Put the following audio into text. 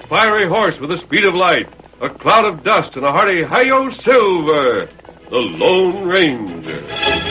fiery horse with the speed of light, a cloud of dust, and a hearty "Hi-Yo Silver," the Lone Ranger.